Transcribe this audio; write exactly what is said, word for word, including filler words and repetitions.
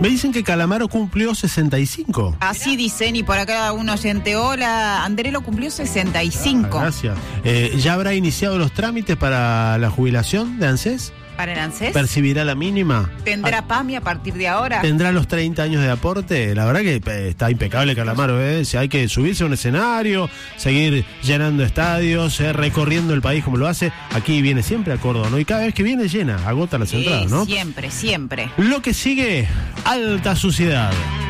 Me dicen que Calamaro cumplió sesenta y cinco. Así dicen, y por acá un oyente, hola, Andrelo cumplió sesenta y cinco. Ah, gracias. Eh, ¿Ya habrá iniciado los trámites para la jubilación de ANSES? ¿Para el ANSES? ¿Percibirá la mínima? ¿Tendrá Ah, PAMI a partir de ahora? ¿Tendrá los treinta años de aporte? La verdad que eh, está impecable Calamaro, ¿eh? Si hay que subirse a un escenario, seguir llenando estadios, eh, recorriendo el país como lo hace. Aquí viene siempre a Córdoba, ¿no? Y cada vez que viene llena, agota las Sí, entradas, ¿no? Siempre, siempre. Lo que sigue, alta suciedad.